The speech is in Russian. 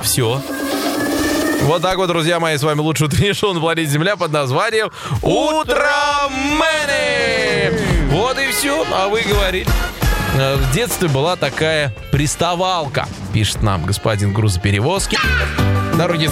все. Вот так вот, друзья мои, с вами лучшее утреннее шоу на планете Земля под названием «Утромэни». Вот и все, а вы говорили. В детстве была такая приставалка, пишет нам господин грузоперевозки. Дороги